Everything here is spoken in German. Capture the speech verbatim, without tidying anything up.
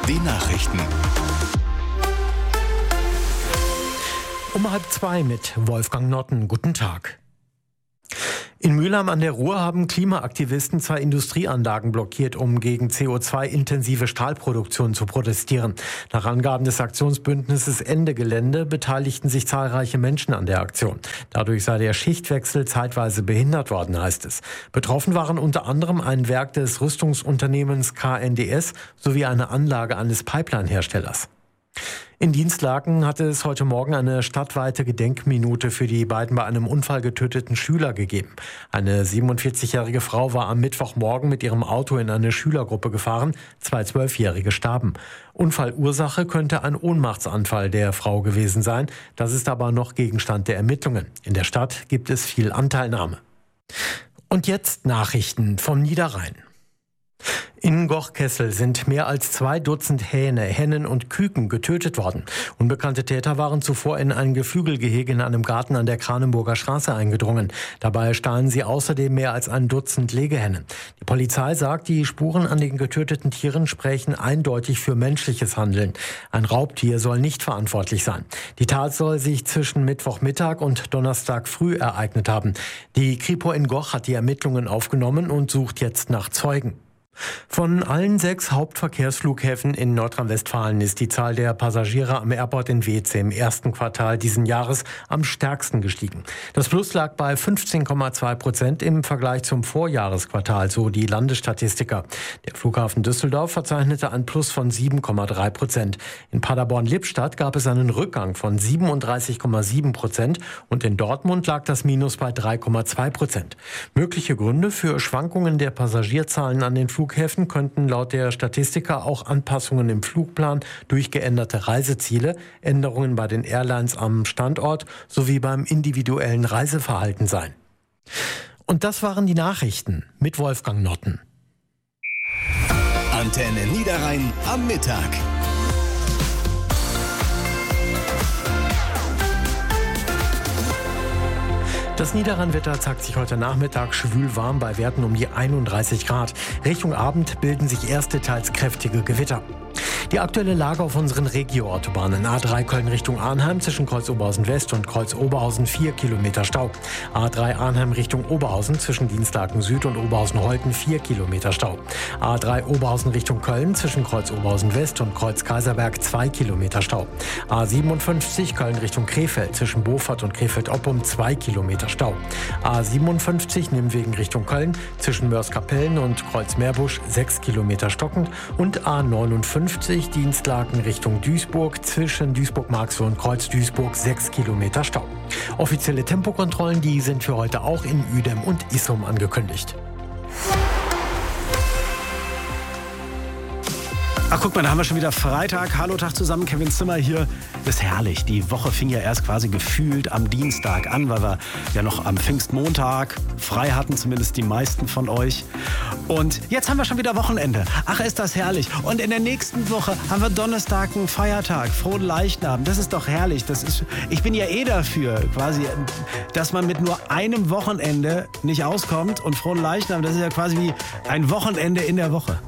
Die Nachrichten. Um halb zwei mit Wolfgang Notten. Guten Tag. In Mülheim an der Ruhr haben Klimaaktivisten zwei Industrieanlagen blockiert, um gegen C O zwei intensive Stahlproduktion zu protestieren. Nach Angaben des Aktionsbündnisses Ende Gelände beteiligten sich zahlreiche Menschen an der Aktion. Dadurch sei der Schichtwechsel zeitweise behindert worden, heißt es. Betroffen waren unter anderem ein Werk des Rüstungsunternehmens K N D S sowie eine Anlage eines Pipeline-Herstellers. In Dienstlaken hatte es heute Morgen eine stadtweite Gedenkminute für die beiden bei einem Unfall getöteten Schüler gegeben. Eine siebenundvierzigjährige Frau war am Mittwochmorgen mit ihrem Auto in eine Schülergruppe gefahren. Zwei Zwölfjährige starben. Unfallursache könnte ein Ohnmachtsanfall der Frau gewesen sein. Das ist aber noch Gegenstand der Ermittlungen. In der Stadt gibt es viel Anteilnahme. Und jetzt Nachrichten vom Niederrhein. In Gochkessel sind mehr als zwei Dutzend Hähne, Hennen und Küken getötet worden. Unbekannte Täter waren zuvor in ein Geflügelgehege in einem Garten an der Kranenburger Straße eingedrungen. Dabei stahlen sie außerdem mehr als ein Dutzend Legehennen. Die Polizei sagt, die Spuren an den getöteten Tieren sprechen eindeutig für menschliches Handeln. Ein Raubtier soll nicht verantwortlich sein. Die Tat soll sich zwischen Mittwochmittag und Donnerstag früh ereignet haben. Die Kripo in Goch hat die Ermittlungen aufgenommen und sucht jetzt nach Zeugen. Von allen sechs Hauptverkehrsflughäfen in Nordrhein-Westfalen ist die Zahl der Passagiere am Airport in Weeze im ersten Quartal diesen Jahres am stärksten gestiegen. Das Plus lag bei fünfzehn Komma zwei Prozent im Vergleich zum Vorjahresquartal, so die Landesstatistiker. Der Flughafen Düsseldorf verzeichnete ein Plus von sieben Komma drei Prozent. In Paderborn-Lippstadt gab es einen Rückgang von siebenunddreißig Komma sieben Prozent und in Dortmund lag das Minus bei drei Komma zwei Prozent. Mögliche Gründe für Schwankungen der Passagierzahlen an den Flughäfen Flughäfen könnten laut der Statistiker auch Anpassungen im Flugplan durch geänderte Reiseziele, Änderungen bei den Airlines am Standort sowie beim individuellen Reiseverhalten sein. Und das waren die Nachrichten mit Wolfgang Notten. Antenne Niederrhein am Mittag. Das Niederrhein-Wetter zeigt sich heute Nachmittag schwül warm bei Werten um die einunddreißig Grad. Richtung Abend bilden sich erste teils kräftige Gewitter. Die aktuelle Lage auf unseren Regio-Autobahnen. A drei Köln Richtung Arnheim zwischen Kreuz-Oberhausen West und Kreuz-Oberhausen vier Kilometer Stau. A drei Arnheim Richtung Oberhausen zwischen Dienstlaken Süd und Oberhausen-Holten vier Kilometer Stau. A drei Oberhausen Richtung Köln zwischen Kreuz-Oberhausen West und Kreuz-Kaiserberg zwei Kilometer Stau. A siebenundfünfzig Köln Richtung Krefeld zwischen Beaufort und Krefeld-Oppum zwei Kilometer Stau. A siebenundfünfzig Nimwegen Richtung Köln zwischen Mörs-Kapellen und Kreuz-Meerbusch sechs Kilometer stockend und A neunundfünfzig Dienstlaken Richtung Duisburg zwischen Duisburg-Marxloh und Kreuz-Duisburg sechs Kilometer Stau. Offizielle Tempokontrollen, die sind für heute auch in Uedem und Issum angekündigt. Ach, guck mal, da haben wir schon wieder Freitag. Hallo, Tag zusammen, Kevin Zimmer hier. Das ist herrlich. Die Woche fing ja erst quasi gefühlt am Dienstag an, weil wir ja noch am Pfingstmontag frei hatten, zumindest die meisten von euch. Und jetzt haben wir schon wieder Wochenende. Ach, ist das herrlich. Und in der nächsten Woche haben wir Donnerstag einen Feiertag, Frohen Leichnam. Das ist doch herrlich. Das ist, ich bin ja eh dafür, quasi, dass man mit nur einem Wochenende nicht auskommt. Und Frohen Leichnam, das ist ja quasi wie ein Wochenende in der Woche.